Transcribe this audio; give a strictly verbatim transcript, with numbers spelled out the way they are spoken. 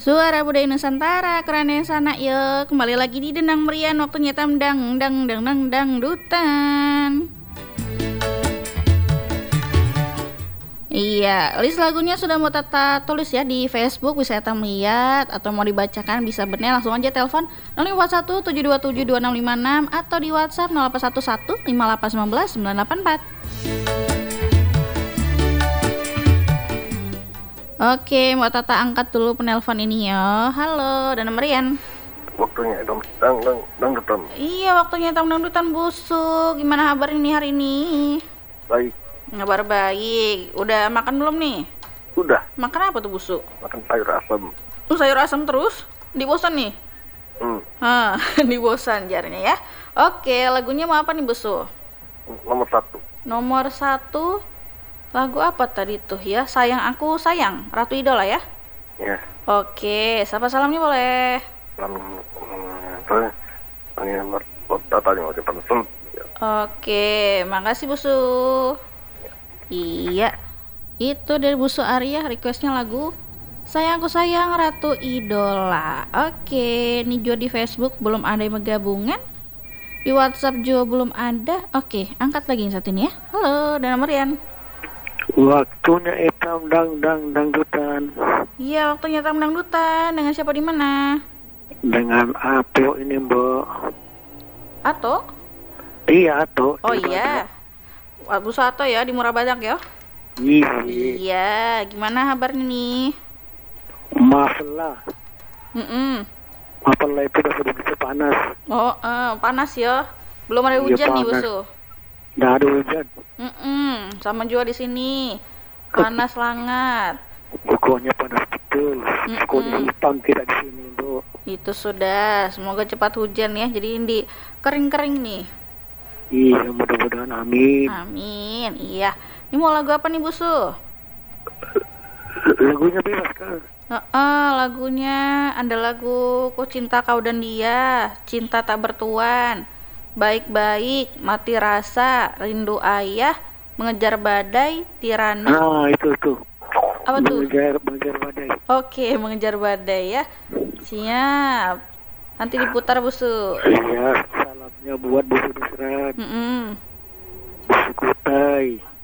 Suara budaya Nusantara, keren sana yuk. Kembali lagi di Dendang Merian, waktunya tamdang dang dang dang dang dutan. Iya, list lagunya sudah mau Tata tulis ya di Facebook, bisa Tata lihat atau mau dibacakan bisa bener langsung aja telepon nol lima satu tujuh dua tujuh dua enam lima enam atau di WhatsApp nol delapan satu satu lima delapan satu sembilan sembilan delapan empat. Oke, mau Tata angkat dulu penelpon ini ya. Halo, Dana Merian. Waktunya dong dang dang dangdutan. Iya, waktunya tam dangdutan busuk. Gimana kabar ini hari ini? Baik. Kabar baik. Udah makan belum nih? Udah. Makan apa tuh busuk? Makan sayur asam. Tuh sayur asam terus? Dibosan nih? Hmm. Hah, dibosan jarnya ya. Oke, lagunya mau apa nih busuk? Nomor satu. Nomor satu. Lagu apa tadi tuh ya? Sayang Aku Sayang, Ratu Idola ya? Ya. Oke, sapa salamnya boleh? Salam. Saya pengen buat datanya mau dipesan. Oke, makasih Busu. Iya, itu dari Busu Arya requestnya lagu Sayang Aku Sayang Ratu Idola. Oke, ini juga di Facebook belum ada yang bergabungan. Di WhatsApp juga belum ada. Oke, angkat lagi yang satu ini ya. Halo, Dana Merian. Waktunya hitam dang dang dangdutan. Iya, waktunya tam dangdutan. Dengan siapa di mana? Dengan Ato ini, Mbak. Ato? Iya, Ato. Oh iya. Abu Sato ya di Murah Badak ya. Iya. Iya, gimana kabarnya nih? Masalah. Mm-mm. Masalah itu udah begitu panas. Oh, eh, panas ya. Belum ada Iya, hujan nih, panas. Busu. Nggak ada hujan. Mm-mm. Sama juga di sini. Panas banget. Pokoknya panas betul. Mm-mm. Pokoknya hitam tidak di sini, Mbak. Itu sudah. Semoga cepat hujan ya. Jadi ini kering-kering nih. Iya, mudah-mudahan amin. Amin. Iya. Ini mau lagu apa nih, Busu? Lagunya bebas kan? Heeh, lagunya ada lagu Ku Cinta Kau dan Dia, Cinta Tak Bertuan, Baik-baik, Mati Rasa, Rindu Ayah, Mengejar Badai, Tirani. Ah, itu tuh. Apa tuh? Mengejar, mengejar badai. Oke, Mengejar Badai ya. Siap. Nanti diputar Busu. Iya, salamnya buat Busu Nusran, Mm-mm. Busu Kutai,